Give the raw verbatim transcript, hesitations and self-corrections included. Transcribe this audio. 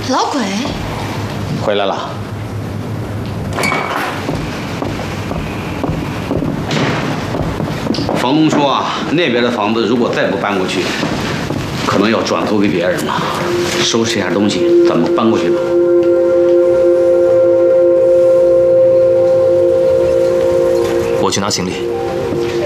老鬼回来了。房东说啊，那边的房子如果再不搬过去，可能要转租给别人了。收拾一下东西，咱们搬过去吧。 我去拿行李。